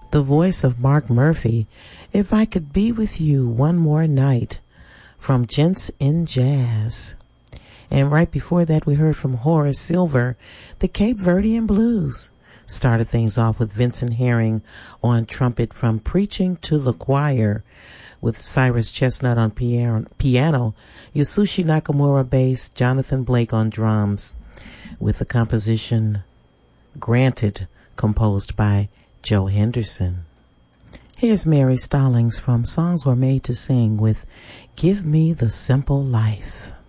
the voice of Mark Murphy, If I Could Be With You One More Night, from Gents in Jazz. And right before that, we heard from Horace Silver, the Cape Verdean Blues. Started things off with Vincent Herring on trumpet from Preaching to the Choir, with Cyrus Chestnut on piano, Yasushi Nakamura bass, Jonathan Blake on drums, with the composition Granted, composed by Joe Henderson. Here's Mary Stallings from Songs Were Made to Sing with Give Me the Simple Life.